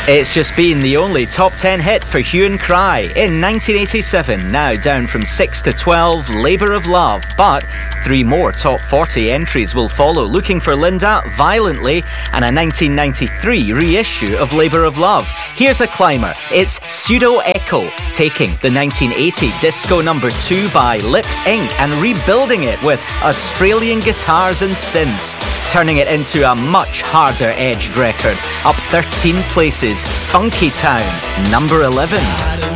It's just been the only top 10 hit for Hue and Cry in 1987, now down from 6 to 12, Labour of Love. But 3 more top 40 entries will follow, looking for Linda, Violently, and a 1993 reissue of Labour of Love. Here's a climber. It's Pseudo Echo, taking the 1980 disco number 2 by Lips Inc. and rebuilding it with Australian guitars and synths, turning it into a much harder edged record. Up 13 places, Funky Town, number 11.